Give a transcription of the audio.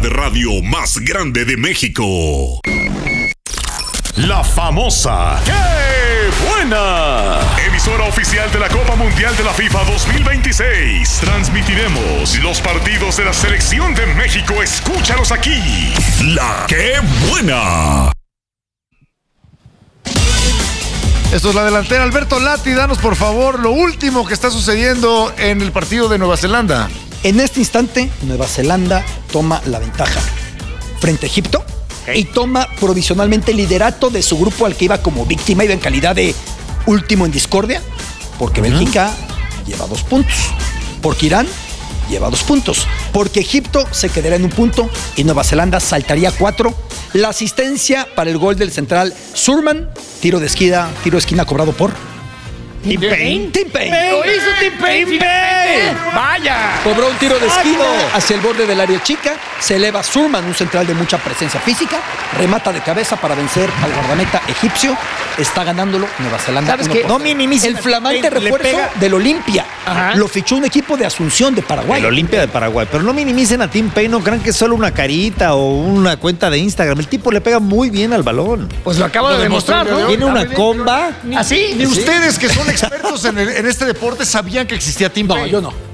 de radio más grande de México. La famosa ¡Qué buena! Emisora oficial de la Copa Mundial de la FIFA 2026. Transmitiremos los partidos de la Selección de México. Escúchalos aquí. La ¡Qué buena! Esto es la delantera. Alberto Lati, danos por favor lo último que está sucediendo en el partido de Nueva Zelanda. En este instante, Nueva Zelanda toma la ventaja frente a Egipto y toma provisionalmente el liderato de su grupo al que iba como víctima, iba en calidad de último en discordia, porque Bélgica lleva 2 puntos, porque Irán lleva 2 puntos, porque Egipto se quedará en 1 punto y Nueva Zelanda saltaría 4. La asistencia para el gol del central Surman, tiro de esquina cobrado por Tim Payne. Lo hizo Tim Payne. Vaya. Cobró un tiro de esquina hacia el borde del área chica. Se eleva Surman, un central de mucha presencia física. Remata de cabeza para vencer al guardameta egipcio. Está ganándolo Nueva Zelanda. ¿Sabes qué? No minimicen. El flamante refuerzo del Olimpia. Lo fichó un equipo de Asunción de Paraguay. El Olimpia de Paraguay. Pero no minimicen a Tim Payne. No crean que es solo una carita o una cuenta de Instagram. El tipo le pega muy bien al balón. Pues lo acaba de demostrar, ¿no? Tiene una comba. ¿Así? Ni ustedes que son expertos en este deporte sabían que existía Tim Payne. No, yo no.